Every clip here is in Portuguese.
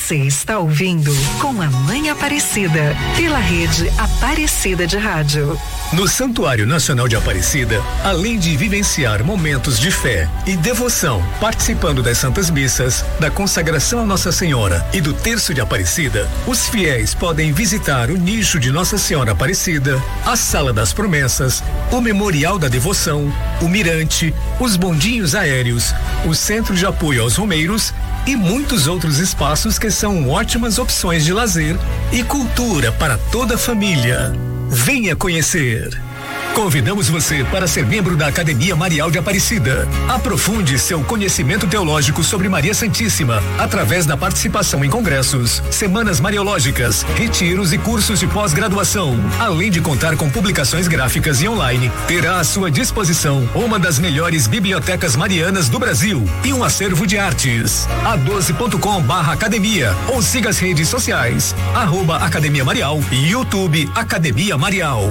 Você está ouvindo Com a Mãe Aparecida, pela rede Aparecida de Rádio. No Santuário Nacional de Aparecida, além de vivenciar momentos de fé e devoção, participando das Santas Missas, da consagração a Nossa Senhora e do Terço de Aparecida, os fiéis podem visitar o nicho de Nossa Senhora Aparecida, a Sala das Promessas, o Memorial da Devoção, o Mirante, os bondinhos aéreos, o Centro de Apoio aos Romeiros e muitos outros espaços que são ótimas opções de lazer e cultura para toda a família. Venha conhecer. Convidamos você para ser membro da Academia Marial de Aparecida. Aprofunde seu conhecimento teológico sobre Maria Santíssima através da participação em congressos, semanas mariológicas, retiros e cursos de pós-graduação. Além de contar com publicações gráficas e online, terá à sua disposição uma das melhores bibliotecas marianas do Brasil e um acervo de artes. a12.com/academia ou siga as redes sociais @Academia Marial e YouTube Academia Marial.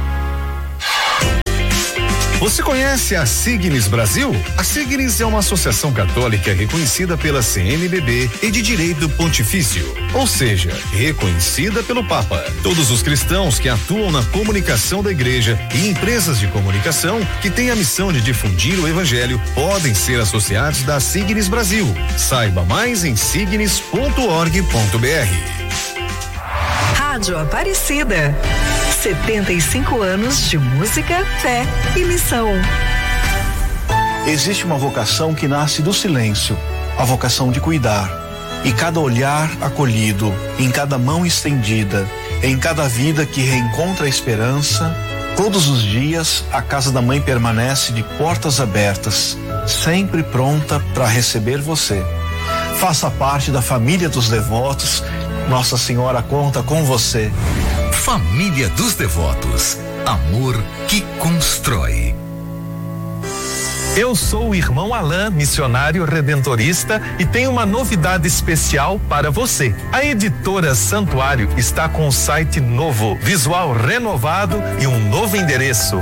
Você conhece a Signis Brasil? A Signis é uma associação católica reconhecida pela CNBB e de direito pontifício, ou seja, reconhecida pelo Papa. Todos os cristãos que atuam na comunicação da igreja e empresas de comunicação que têm a missão de difundir o evangelho podem ser associados da Signis Brasil. Saiba mais em signis.org.br. Rádio Aparecida. 75 anos de música, fé e missão. Existe uma vocação que nasce do silêncio, a vocação de cuidar. E cada olhar acolhido, em cada mão estendida, em cada vida que reencontra a esperança, todos os dias a Casa da Mãe permanece de portas abertas, sempre pronta para receber você. Faça parte da família dos devotos. Nossa Senhora conta com você. Família dos Devotos. Amor que constrói. Eu sou o irmão Alain, missionário redentorista, e tenho uma novidade especial para você. A editora Santuário está com um site novo, visual renovado e um novo endereço: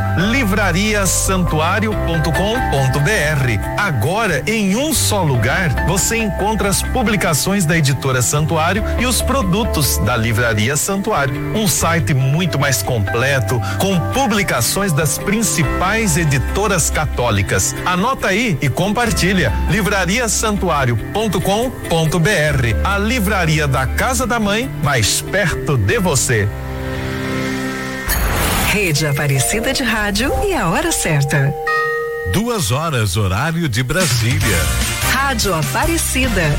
livrariasantuario.com.br. Agora, em um só lugar, você encontra as publicações da editora Santuário e os produtos da Livraria Santuário. Um site muito mais completo, com publicações das principais editoras católicas. Anota aí e compartilha. livrariasantuario.com.br, a livraria da Casa da Mãe, mais perto de você. Rede Aparecida de Rádio e a hora certa. 2 horas, horário de Brasília. Rádio Aparecida,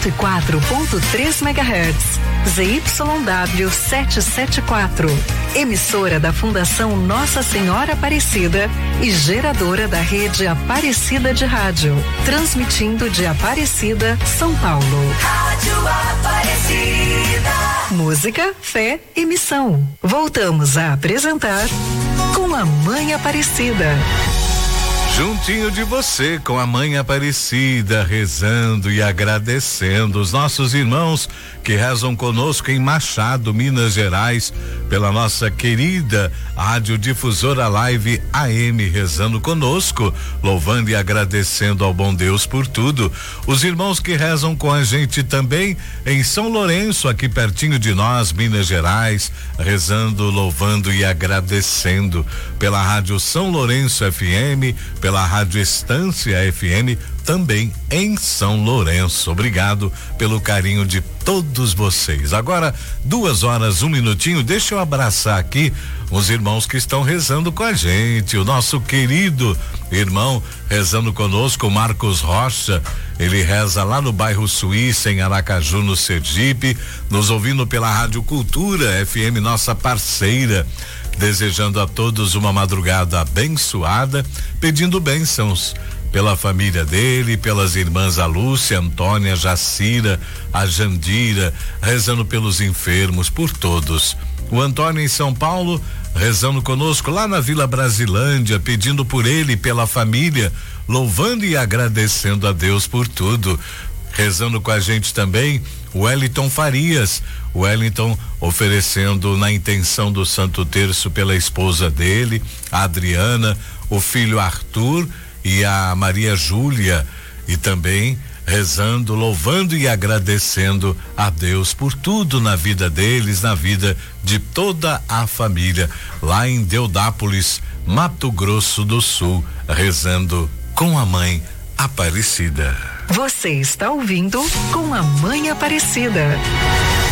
104.3 MHz. ZYW 774. Emissora da Fundação Nossa Senhora Aparecida e geradora da rede Aparecida de Rádio. Transmitindo de Aparecida, São Paulo. Rádio Aparecida. Música, fé e missão. Voltamos a apresentar Com a Mãe Aparecida. Juntinho de você, com a Mãe Aparecida, rezando e agradecendo os nossos irmãos que rezam conosco em Machado, Minas Gerais, pela nossa querida radiodifusora Live AM, rezando conosco, louvando e agradecendo ao bom Deus por tudo. Os irmãos que rezam com a gente também em São Lourenço, aqui pertinho de nós, Minas Gerais, rezando, louvando e agradecendo pela Rádio São Lourenço FM, pela Rádio Estância FM, também em São Lourenço. Obrigado pelo carinho de todos vocês. Agora, 2 horas, 1 minutinho, deixa eu abraçar aqui os irmãos que estão rezando com a gente. O nosso querido irmão rezando conosco, Marcos Rocha, ele reza lá no bairro Suíça, em Aracaju, no Sergipe, nos ouvindo pela Rádio Cultura FM, nossa parceira, desejando a todos uma madrugada abençoada, pedindo bênçãos pela família dele, pelas irmãs a Lúcia, a Antônia, a Jacira, a Jandira, rezando pelos enfermos, por todos. O Antônio em São Paulo, rezando conosco lá na Vila Brasilândia, pedindo por ele e pela família, louvando e agradecendo a Deus por tudo. Rezando com a gente também o Wellington Farias, o Wellington oferecendo na intenção do Santo Terço pela esposa dele, a Adriana, o filho Arthur e a Maria Júlia, e também rezando, louvando e agradecendo a Deus por tudo na vida deles, na vida de toda a família, lá em Deodápolis, Mato Grosso do Sul, rezando com a Mãe Aparecida. Você está ouvindo Com a Mãe Aparecida.